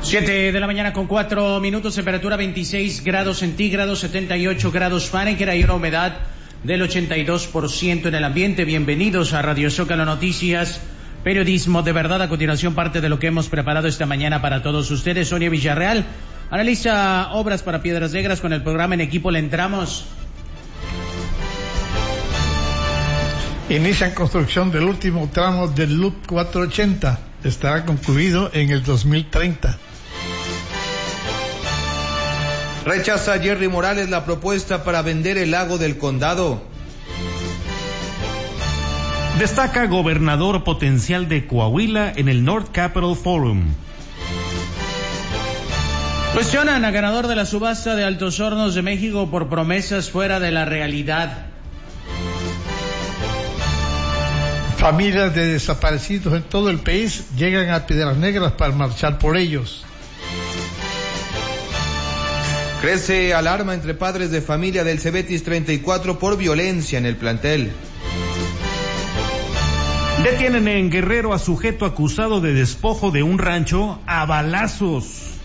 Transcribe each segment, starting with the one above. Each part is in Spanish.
7 de la mañana con 4 minutos, temperatura 26 grados centígrados, 78 grados Fahrenheit, hay una humedad del 82% en el ambiente. Bienvenidos a Radio Zócalo Noticias, periodismo de verdad. A continuación, parte de lo que hemos preparado esta mañana para todos ustedes. Sonia Villarreal analiza obras para Piedras Negras. Con el programa en equipo le entramos. Inician construcción del último tramo del Loop 480. Estará concluido en el 2030. Rechaza Jerry Morales la propuesta para vender el lago del Condado. Destaca gobernador potencial de Coahuila en el North Capital Forum. Cuestionan a ganador de la subasta de Altos Hornos de México por promesas fuera de la realidad. Familias de desaparecidos en todo el país llegan a Piedras Negras para marchar por ellos. Crece alarma entre padres de familia del Cebetis 34 por violencia en el plantel. Detienen en Guerrero a sujeto acusado de despojo de un rancho a balazos.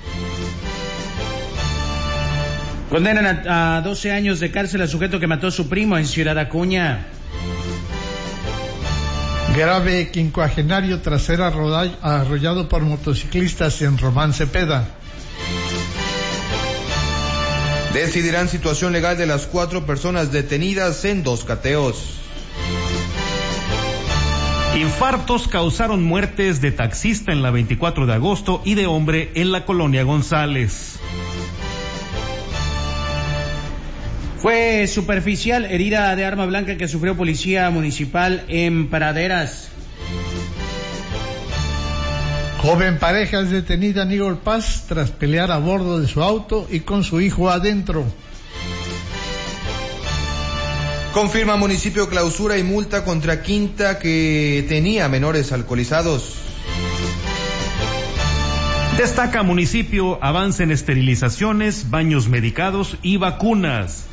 Condenan a 12 años de cárcel a sujeto que mató a su primo en Ciudad Acuña. Grave quincuagenario tras ser arrollado por motociclistas en Román Cepeda. Decidirán situación legal de las 4 personas detenidas en 2 cateos. Infartos causaron muertes de taxista en la 24 de agosto y de hombre en la colonia González. Fue superficial herida de arma blanca que sufrió policía municipal en Praderas. Joven pareja es detenida en Eagle Pass tras pelear a bordo de su auto y con su hijo adentro. Confirma municipio clausura y multa contra quinta que tenía menores alcoholizados. Destaca municipio avance en esterilizaciones, baños medicados y vacunas.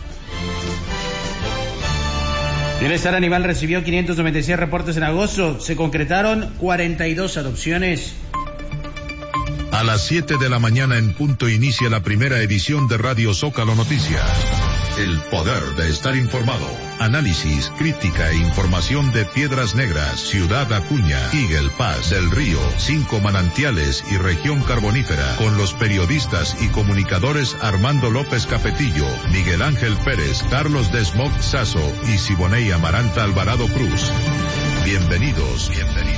Bienestar Animal recibió 596 reportes en agosto. Se concretaron 42 adopciones. A las 7 de la mañana en punto inicia la primera edición de Radio Zócalo Noticias. El poder de estar informado. Análisis, crítica e información de Piedras Negras, Ciudad Acuña, Eagle Pass, Del Río, 5 Manantiales y Región Carbonífera, con los periodistas y comunicadores Armando López Capetillo, Miguel Ángel Pérez, Carlos Desmoc Sazo y Siboney Amaranta Alvarado Cruz. Bienvenidos.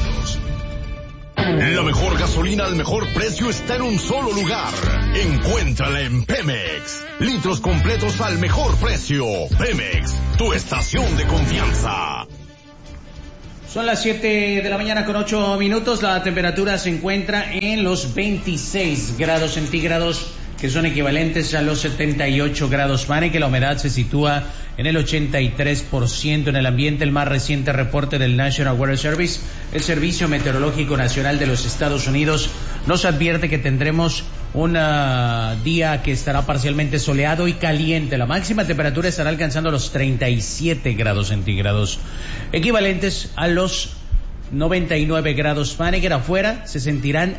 La mejor gasolina al mejor precio está en un solo lugar. Encuéntrala en Pemex. Litros completos al mejor precio. Pemex, tu estación de confianza. Son las 7 de la mañana con 8 minutos. La temperatura se encuentra en los 26 grados centígrados, que son equivalentes a los 78 grados Fahrenheit, que la humedad se sitúa en el 83% en el ambiente. El más reciente reporte del National Weather Service, el Servicio Meteorológico Nacional de los Estados Unidos, nos advierte que tendremos un día que estará parcialmente soleado y caliente. La máxima temperatura estará alcanzando los 37 grados centígrados, equivalentes a los 99 grados Fahrenheit. Afuera se sentirán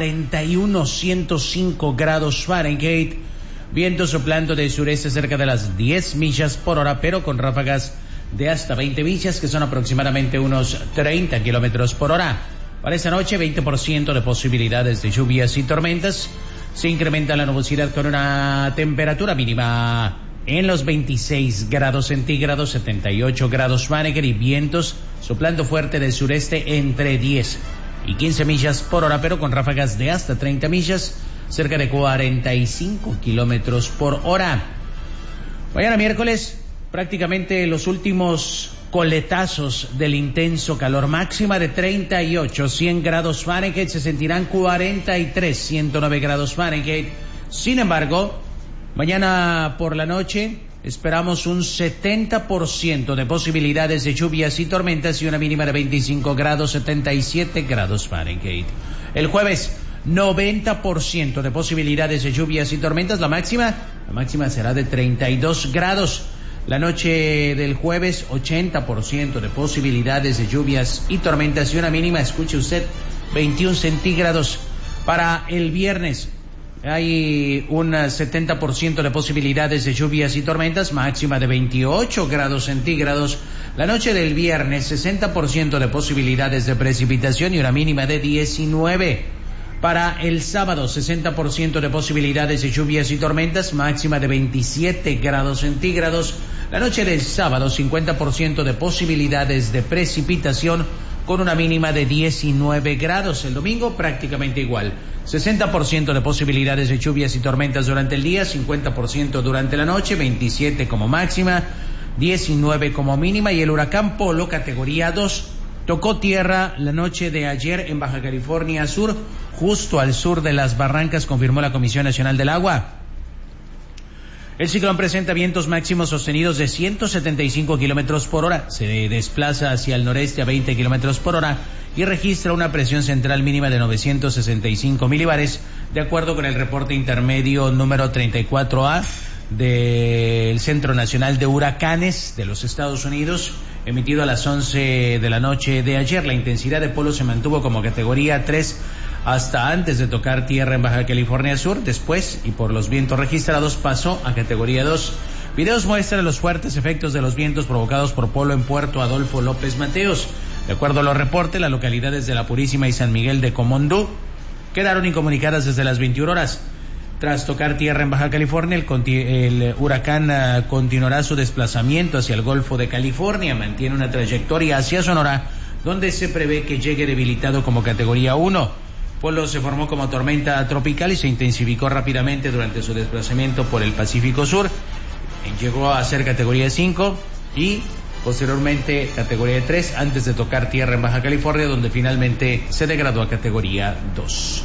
41.105 grados Fahrenheit. Viento soplando de sureste cerca de las 10 millas por hora, pero con ráfagas de hasta 20 millas, que son aproximadamente unos 30 kilómetros por hora. Para esta noche, 20% de posibilidades de lluvias y tormentas. Se incrementa la nubosidad con una temperatura mínima en los 26 grados centígrados, 78 grados Fahrenheit, y vientos soplando fuerte del sureste entre 10 y 15 millas por hora, pero con ráfagas de hasta 30 millas, cerca de 45 kilómetros por hora. Mañana miércoles, prácticamente los últimos coletazos del intenso calor. Máxima de 38, 100 grados Fahrenheit, se sentirán 43, 109 grados Fahrenheit. Sin embargo, mañana por la noche esperamos un 70% de posibilidades de lluvias y tormentas y una mínima de 25 grados, 77 grados Fahrenheit. El jueves, 90% de posibilidades de lluvias y tormentas. La máxima será de 32 grados. La noche del jueves, 80% de posibilidades de lluvias y tormentas y una mínima, escuche usted, 21 centígrados. Para el viernes, hay un 70% de posibilidades de lluvias y tormentas, máxima de 28 grados centígrados. La noche del viernes, 60% de posibilidades de precipitación y una mínima de 19. Para el sábado, 60% de posibilidades de lluvias y tormentas, máxima de 27 grados centígrados. La noche del sábado, 50% de posibilidades de precipitación con una mínima de 19 grados. El domingo prácticamente igual. 60% de posibilidades de lluvias y tormentas durante el día, 50% durante la noche, 27 como máxima, 19 como mínima. Y el huracán Polo, categoría 2, tocó tierra la noche de ayer en Baja California Sur, justo al sur de Las Barrancas, confirmó la Comisión Nacional del Agua. El ciclón presenta vientos máximos sostenidos de 175 kilómetros por hora, se desplaza hacia el noreste a 20 kilómetros por hora y registra una presión central mínima de 965 milibares, de acuerdo con el reporte intermedio número 34A del Centro Nacional de Huracanes de los Estados Unidos, emitido a las 11 de la noche de ayer. La intensidad de Polo se mantuvo como categoría 3 hasta antes de tocar tierra en Baja California Sur. Después, y por los vientos registrados, pasó a categoría 2. Videos muestran los fuertes efectos de los vientos provocados por Polo en Puerto Adolfo López Mateos. De acuerdo a los reportes, las localidades de La Purísima y San Miguel de Comondú quedaron incomunicadas desde las 21 horas. Tras tocar tierra en Baja California, el huracán continuará su desplazamiento hacia el Golfo de California, mantiene una trayectoria hacia Sonora, donde se prevé que llegue debilitado como categoría 1. Polo se formó como tormenta tropical y se intensificó rápidamente durante su desplazamiento por el Pacífico Sur. Llegó a ser categoría 5 y posteriormente categoría 3 antes de tocar tierra en Baja California, donde finalmente se degradó a categoría 2.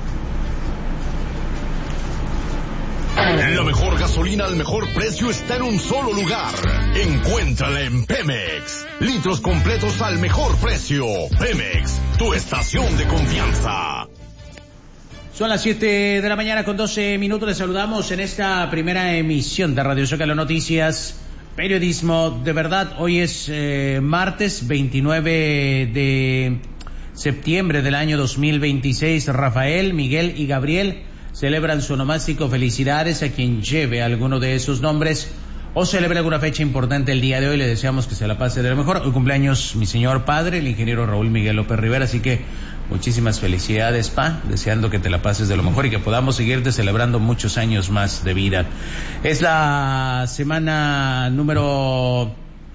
La mejor gasolina al mejor precio está en un solo lugar. Encuéntrala en Pemex. Litros completos al mejor precio. Pemex, tu estación de confianza. Son las 7 de la mañana con 12 minutos. Les saludamos en esta primera emisión de Radio Zócalo Noticias, periodismo de verdad. Hoy es martes 29 de septiembre del año 2026. Rafael, Miguel y Gabriel celebran su onomástico. Felicidades a quien lleve alguno de esos nombres o celebre alguna fecha importante el día de hoy. Le deseamos que se la pase de lo mejor. Hoy cumpleaños mi señor padre, el ingeniero Raúl Miguel López Rivera, así que muchísimas felicidades, pa, deseando que te la pases de lo mejor y que podamos seguirte celebrando muchos años más de vida. Es la semana número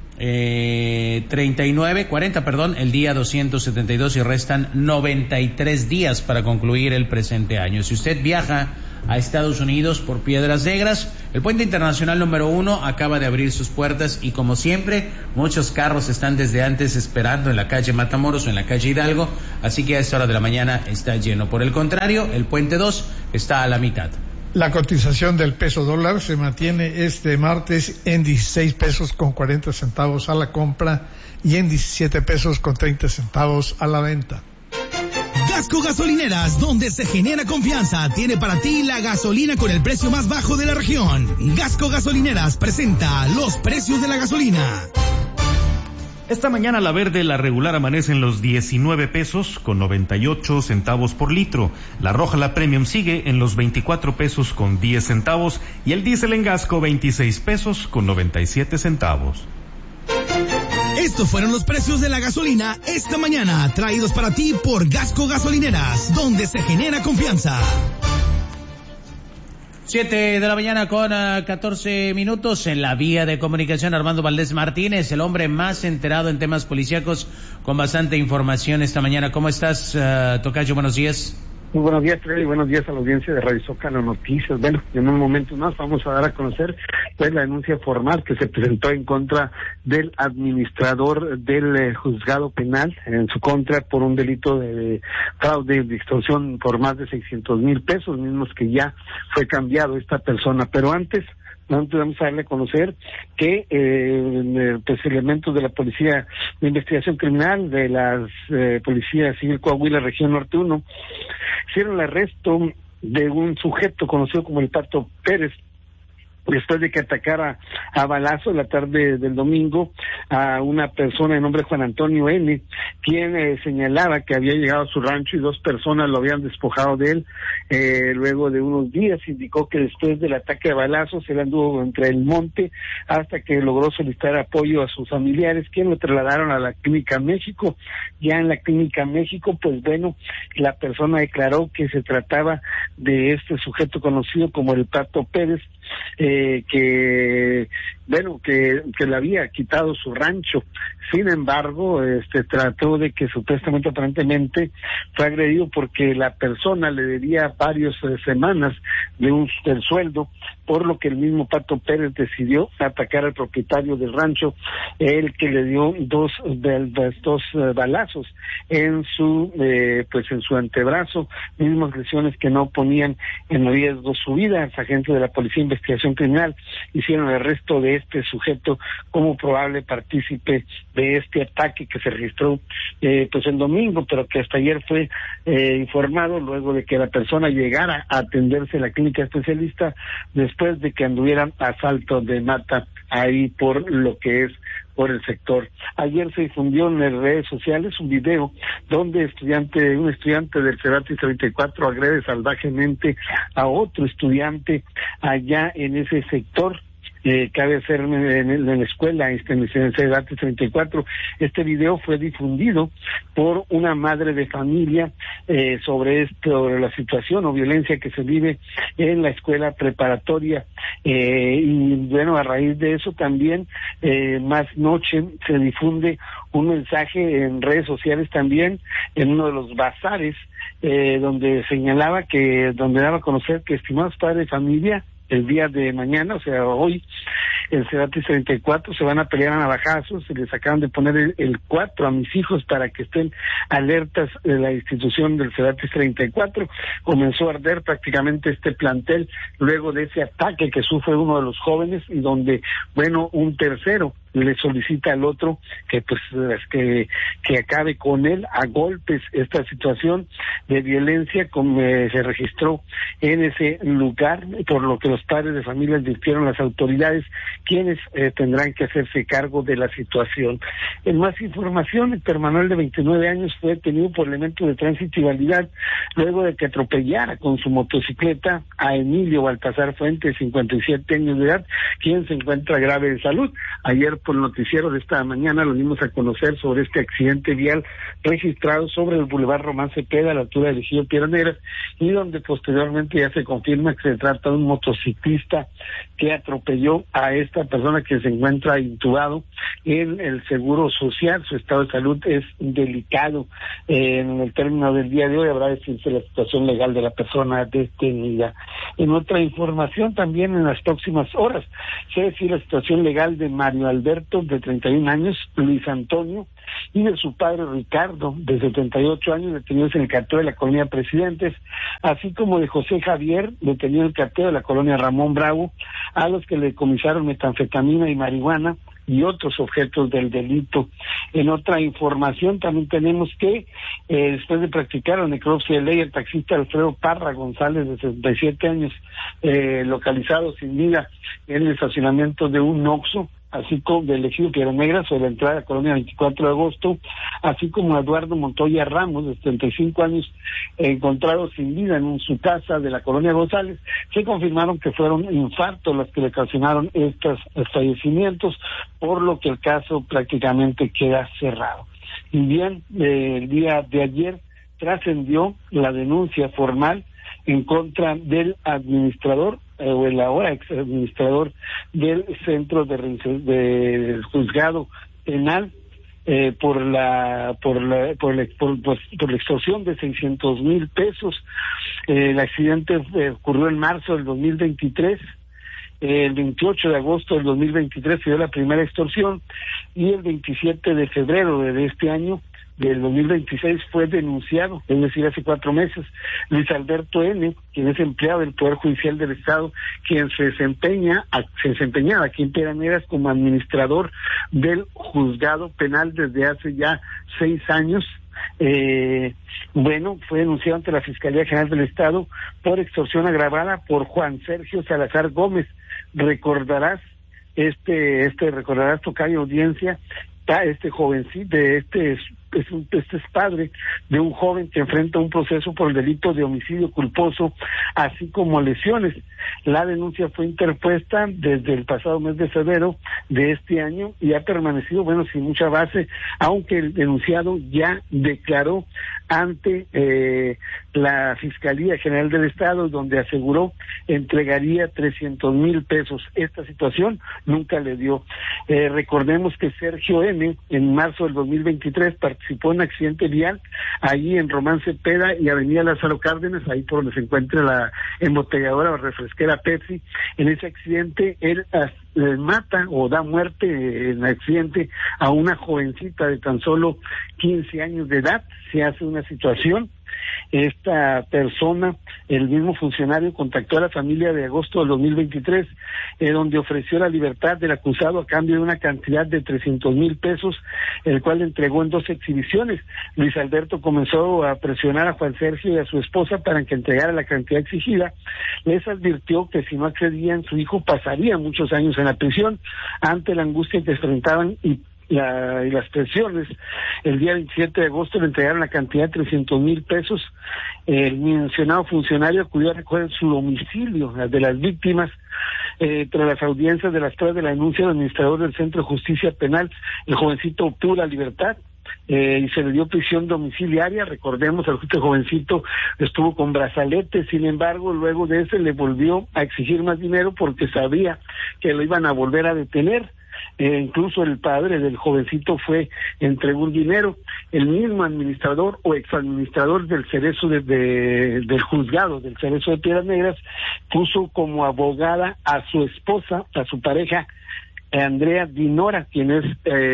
40, el día 272 y restan 93 días para concluir el presente año. Si usted viaja a Estados Unidos por Piedras Negras, el puente internacional número 1 acaba de abrir sus puertas y como siempre, muchos carros están desde antes esperando en la calle Matamoros o en la calle Hidalgo, así que a esta hora de la mañana está lleno. Por el contrario, el puente 2 está a la mitad. La cotización del peso dólar se mantiene este martes en 16 pesos con 40 centavos a la compra y en 17 pesos con 30 centavos a la venta. Gasco Gasolineras, donde se genera confianza, tiene para ti la gasolina con el precio más bajo de la región. Gasco Gasolineras presenta los precios de la gasolina. Esta mañana la verde, la regular, amanece en los 19 pesos con 98 centavos por litro. La roja, la premium, sigue en los 24 pesos con 10 centavos y el diésel en Gasco 26 pesos con 97 centavos. Estos fueron los precios de la gasolina esta mañana, traídos para ti por Gasco Gasolineras, donde se genera confianza. 7 de la mañana con 14 minutos. En la vía de comunicación, Armando Valdés Martínez, el hombre más enterado en temas policíacos, con bastante información esta mañana. ¿Cómo estás, Tocayo? Buenos días. Muy buenos días, Freddy, y buenos días a la audiencia de Radio Zócalo Noticias. Bueno, en un momento más vamos a dar a conocer pues la denuncia formal que se presentó en contra del administrador del juzgado penal, en su contra, por un delito de fraude, de extorsión por más de 600,000 pesos, mismos que ya fue cambiado esta persona. Pero antes vamos a darle a conocer que pues elementos de la Policía de Investigación Criminal, de la Policía Civil Coahuila, Región Norte 1, hicieron el arresto de un sujeto conocido como el Pato Pérez, después de que atacara a balazo la tarde del domingo a una persona de nombre Juan Antonio N., quien señalaba que había llegado a su rancho y 2 personas lo habían despojado de él. Luego de unos días indicó que después del ataque a balazos él anduvo entre el monte hasta que logró solicitar apoyo a sus familiares, quienes lo trasladaron a la Clínica México. Ya en la Clínica México, pues bueno, la persona declaró que se trataba de este sujeto conocido como el Pato Pérez, que le había quitado su rancho. Sin embargo, trató de que supuestamente, aparentemente, fue agredido porque la persona le debía varias semanas del sueldo, por lo que el mismo Pato Pérez decidió atacar al propietario del rancho, el que le dio dos balazos en su antebrazo, mismas lesiones que no ponían en riesgo su vida. Los agentes de la Policía de Investigación Criminal hicieron el arresto de este sujeto como probable partícipe de este ataque que se registró el domingo, pero que hasta ayer fue informado luego de que la persona llegara a atenderse en la clínica especialista después de que anduvieran a salto de mata ahí por el sector. Ayer se difundió en las redes sociales un video donde un estudiante del Cervantes 34 agrede salvajemente a otro estudiante allá en ese sector. Cabe ser en la escuela, en el Cervantes 34. Este video fue difundido por una madre de familia sobre la situación o violencia que se vive en la escuela preparatoria. Y bueno, a raíz de eso también, más noche se difunde un mensaje en redes sociales también, en uno de los bazares, donde señalaba donde daba a conocer que, estimados padres de familia, el día de mañana, o sea, hoy, el Cervantes 34 se van a pelear a navajazos. Se les acaban de poner el 4 a mis hijos para que estén alertas de la institución del Cervantes 34. Comenzó a arder prácticamente este plantel luego de ese ataque que sufre uno de los jóvenes y donde, un tercero le solicita al otro que acabe con él a golpes. Esta situación de violencia se registró en ese lugar, por lo que los padres de familia advirtieron a las autoridades, quienes tendrán que hacerse cargo de la situación. En más información, Héctor Manuel, de 29 años, fue detenido por elementos de tránsito y vialidad luego de que atropellara con su motocicleta a Emilio Baltasar Fuentes, 57 años de edad, quien se encuentra grave de salud. Ayer, por el noticiero de esta mañana, lo dimos a conocer sobre este accidente vial registrado sobre el Boulevard Román Cepeda, a la altura del Ejido Piedras Negras, y donde posteriormente ya se confirma que se trata de un motociclista que atropelló a esta persona que se encuentra intubado en el Seguro Social. Su estado de salud es delicado. En el término del día de hoy habrá de decirse la situación legal de la persona detenida. En otra información, también en las próximas horas, se decir la situación legal de Mario Alberto, de 31 años, Luis Antonio, y de su padre Ricardo, de 78 años, detenidos en el carteo de la colonia Presidentes, así como de José Javier, detenido en el carteo de la colonia Ramón Bravo, a los que le decomisaron metanfetamina y marihuana y otros objetos del delito. En otra información también tenemos que después de practicar la necropsia de ley, el taxista Alfredo Parra González, de 67 años, localizado sin vida en el estacionamiento de un Oxxo, así como del Ejido Piedras Negras, sobre la entrada de la colonia 24 de agosto, así como Eduardo Montoya Ramos, de 75 años, encontrado sin vida en su casa de la colonia González. Se confirmaron que fueron infartos los que le ocasionaron estos fallecimientos, por lo que el caso prácticamente queda cerrado. Y bien, el día de ayer trascendió la denuncia formal en contra del administrador o el ahora ex administrador del centro del juzgado penal por la extorsión de 600,000 pesos. El accidente ocurrió en marzo del 2023. El 28 de agosto del 2023 se dio la primera extorsión y el 27 de febrero de este año del 2026 fue denunciado, es decir, hace 4 meses. Luis Alberto N., quien es empleado del Poder Judicial del Estado, quien se desempeñaba aquí en Piedras Negras como administrador del juzgado penal desde hace ya 6 años, fue denunciado ante la Fiscalía General del Estado por extorsión agravada por Juan Sergio Salazar Gómez. Recordarás, tocayo audiencia, este jovencito, este es padre de un joven que enfrenta un proceso por el delito de homicidio culposo, así como lesiones. La denuncia fue interpuesta desde el pasado mes de febrero de este año y ha permanecido, sin mucha base, aunque el denunciado ya declaró ante la Fiscalía General del Estado, donde aseguró entregaría 300,000 pesos. Esta situación nunca le dio. Recordemos que Sergio M., en marzo del 2023, participó en un accidente vial ahí en Román Cepeda y Avenida Lázaro Cárdenas, ahí por donde se encuentra la embotelladora o refresquera Pepsi. En ese accidente él mata o da muerte en el accidente a una jovencita de tan solo 15 años de edad. Se hace una situación. Esta persona, el mismo funcionario, contactó a la familia de agosto del 2023, donde ofreció la libertad del acusado a cambio de una cantidad de 300,000 pesos, el cual entregó en 2 exhibiciones. Luis Alberto comenzó a presionar a Juan Sergio y a su esposa para que entregara la cantidad exigida. Les advirtió que si no accedían, su hijo pasaría muchos años en la prisión. Ante la angustia que enfrentaban y las presiones, el día 27 de agosto le entregaron la cantidad de 300,000 pesos. El mencionado funcionario acudió a recoger su domicilio, las de las víctimas. Tras las audiencias de las pruebas de la denuncia del administrador del Centro de Justicia Penal, el jovencito obtuvo la libertad y se le dio prisión domiciliaria. Recordemos, este jovencito estuvo con brazalete, sin embargo, luego de ese le volvió a exigir más dinero porque sabía que lo iban a volver a detener. Incluso el padre del jovencito entregó un dinero. El mismo administrador o exadministrador del Cerezo del juzgado del Cerezo de Piedras Negras puso como abogada a su esposa, a su pareja, Andrea Dinora, quien es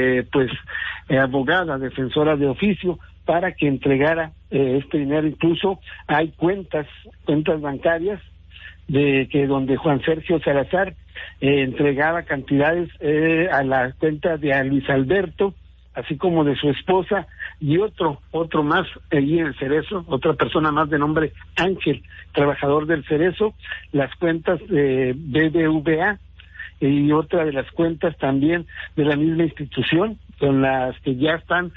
abogada, defensora de oficio, para que entregara este dinero. Incluso hay cuentas bancarias donde Juan Sergio Salazar entregaba cantidades a la cuenta de Luis Alberto, así como de su esposa, y otro más allí en el Cerezo, otra persona más de nombre Ángel, trabajador del Cerezo, las cuentas de BBVA y otra de las cuentas también de la misma institución, con las que ya están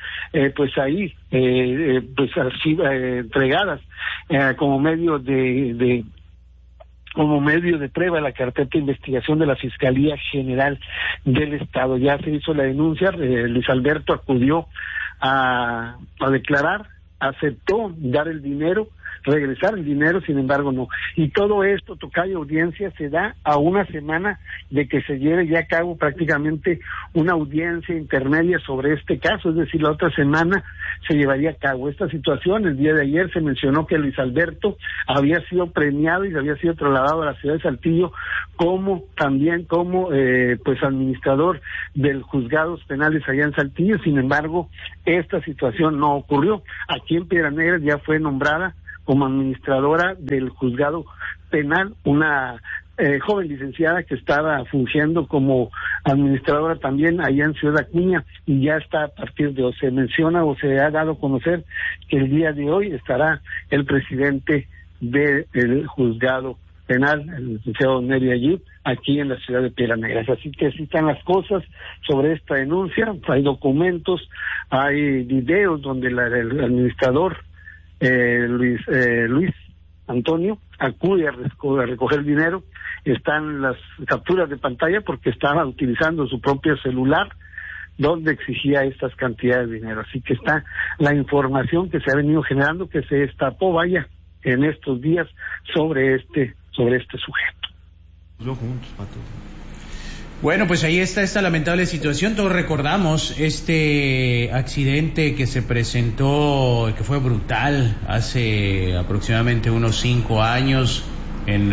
entregadas como medio de prueba la carpeta de investigación de la Fiscalía General del Estado. Ya se hizo la denuncia, Luis Alberto acudió a declarar, aceptó dar el dinero, regresar el dinero, sin embargo no. Y todo esto, tocayo audiencia, se da a una semana de que se lleve ya a cabo prácticamente una audiencia intermedia sobre este caso, es decir, la otra semana se llevaría a cabo esta situación. El día de ayer se mencionó que Luis Alberto había sido premiado y había sido trasladado a la ciudad de Saltillo como administrador del juzgados penales allá en Saltillo. Sin embargo, esta situación no ocurrió. Aquí en Piedras Negras ya fue nombrada como administradora del juzgado penal una joven licenciada que estaba fungiendo como administradora también allá en Ciudad Acuña, y ya está a partir de hoy. Se menciona o se ha dado a conocer que el día de hoy estará el presidente del juzgado penal, el licenciado Neri Ayub, aquí en la ciudad de Piedras Negras. Así que así están las cosas sobre esta denuncia. Hay documentos, hay videos donde el administrador Luis Antonio acude a recoger dinero. Están las capturas de pantalla porque estaba utilizando su propio celular donde exigía estas cantidades de dinero. Así que está la información que se ha venido generando, que se destapó en estos días sobre este sujeto. Bueno, pues ahí está esta lamentable situación. Todos recordamos este accidente que se presentó, que fue brutal, hace aproximadamente unos 5 años en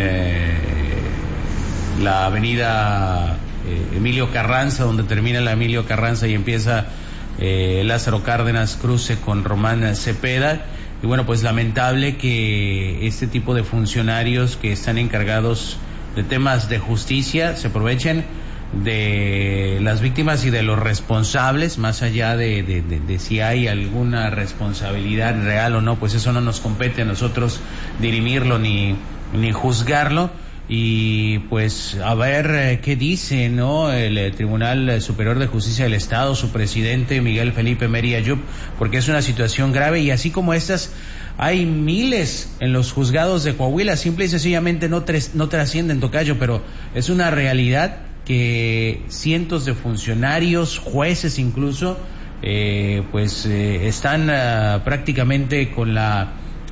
la avenida Emilio Carranza, donde termina la Emilio Carranza y empieza Lázaro Cárdenas cruce con Román Cepeda. Y bueno, pues lamentable que este tipo de funcionarios que están encargados de temas de justicia se aprovechen de las víctimas y de los responsables, más allá de si hay alguna responsabilidad real o no, pues eso no nos compete a nosotros dirimirlo ni juzgarlo. Y pues a ver qué dice, ¿no?, el Tribunal Superior de Justicia del Estado, su presidente Miguel Felipe Meri Ayub, porque es una situación grave y así como estas hay miles en los juzgados de Coahuila, simple y sencillamente no trascienden, tocayo, pero es una realidad que cientos de funcionarios, jueces incluso, están prácticamente con la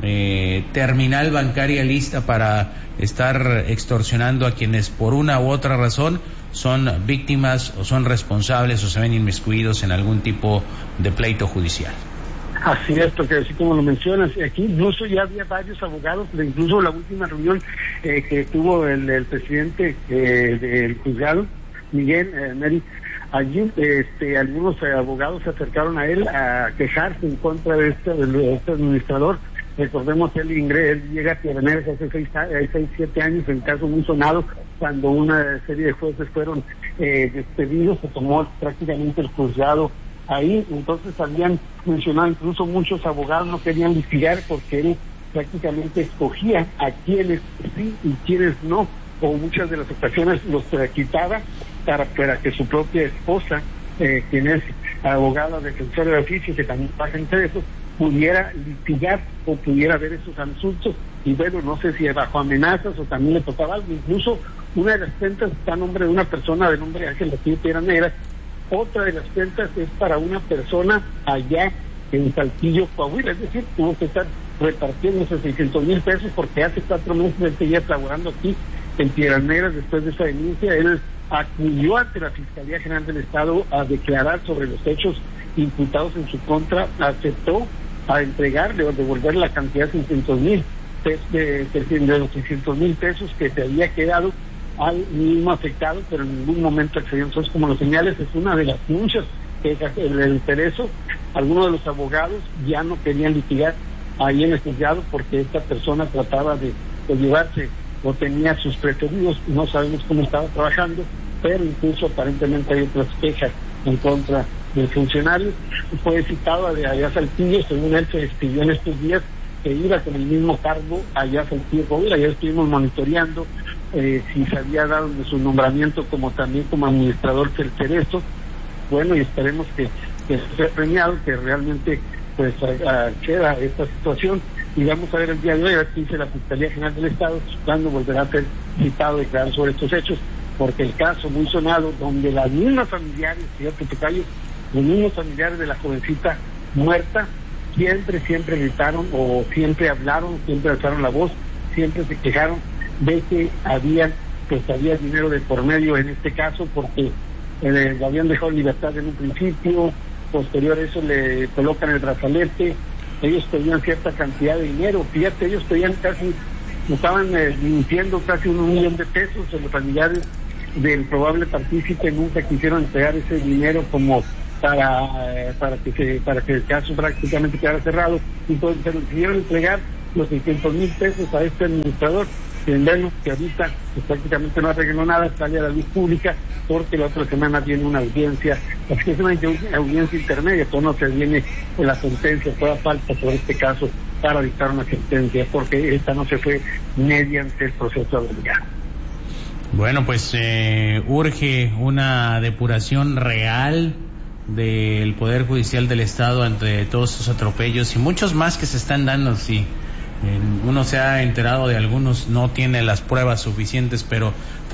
terminal bancaria lista para estar extorsionando a quienes por una u otra razón son víctimas o son responsables o se ven inmiscuidos en algún tipo de pleito judicial. Así es, porque así como lo mencionas, aquí incluso ya había varios abogados, incluso la última reunión que tuvo el presidente del juzgado, Miguel Meri Ayub, algunos abogados se acercaron a él a quejarse en contra de este administrador. Recordemos que él llega a Piedras hace 6-7 años, en caso muy sonado, cuando una serie de jueces fueron despedidos, se tomó prácticamente el juzgado ahí. Entonces habían mencionado, incluso muchos abogados no querían litigar porque él prácticamente escogía a quienes sí y quienes no, o muchas de las ocasiones los quitaba para que su propia esposa, quien es abogada defensora de oficio, que también paga entre eso, pudiera litigar o pudiera ver esos asuntos. Y bueno, no sé si bajo amenazas o también le tocaba algo. Incluso una de las cuentas está a nombre de una persona de nombre Ángel Martínez Piedras Negras, otra de las cuentas es para una persona allá en Saltillo, Coahuila, es decir, tuvo que estar repartiendo esos 600,000 pesos porque hace 4 meses él seguía trabajando aquí en Piedras Negras. Después de esa denuncia, él acudió ante la Fiscalía General del Estado a declarar sobre los hechos imputados en su contra, aceptó a entregarle o devolver la cantidad de 600,000 pesos, de los 600,000 pesos que se había quedado al mismo afectado, pero en ningún momento accedió. Entonces, como lo señales, es una de las muchas quejas. El intereso, algunos de los abogados ya no querían litigar ahí en el juzgado porque esta persona trataba de llevarse o tenía sus preferidos, no sabemos cómo estaba trabajando, pero incluso aparentemente hay otras quejas en contra del funcionario. Fue citado allá a Saltillo, según él se despidió en estos días, que iba con el mismo cargo allá a Saltillo, Coahuila. Ya estuvimos monitoreando si se había dado de su nombramiento como también como administrador terceresto. Bueno, y esperemos que sea premiado, que realmente pues queda esta situación. Y vamos a ver el día de hoy, a ver qué dice la Fiscalía General del Estado, cuando volverá a ser citado a declarar sobre estos hechos, porque el caso muy sonado, donde las mismas familiares, fíjate que callo, los mismos familiares de la jovencita muerta, siempre gritaron o siempre hablaron, siempre alzaron la voz, siempre se quejaron de que había dinero de por medio en este caso, porque le habían dejado libertad en un principio, posterior a eso le colocan el brazalete, ellos pedían cierta cantidad de dinero, fíjate, ellos pedían estaban mintiendo casi 1 millón de pesos. Los familiares del probable partícipe nunca quisieron entregar ese dinero como para que el caso prácticamente quedara cerrado, entonces se decidieron entregar los 600,000 pesos a este administrador, que ahorita pues, prácticamente no arregló nada, sale a la luz pública, porque la otra semana viene una audiencia, así que es una audiencia intermedia, todo no se viene en la sentencia, toda falta sobre este caso para dictar una sentencia, porque esta no se fue mediante el proceso abreviado. Bueno, pues urge una depuración real del Poder Judicial del Estado ante todos estos atropellos y muchos más que se están dando. Si uno se ha enterado de algunos, no tiene las pruebas suficientes, pero